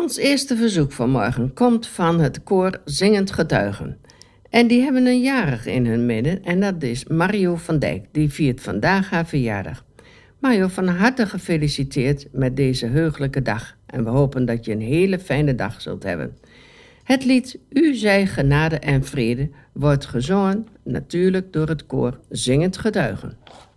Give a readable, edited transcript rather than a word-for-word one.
Ons eerste verzoek vanmorgen komt van het koor Zingend Getuigen. En die hebben een jarige in hun midden en dat is Mario van Dijk. Die viert vandaag haar verjaardag. Mario, van harte gefeliciteerd met deze heugelijke dag. En we hopen dat je een hele fijne dag zult hebben. Het lied U zij genade en vrede wordt gezongen natuurlijk door het koor Zingend Getuigen.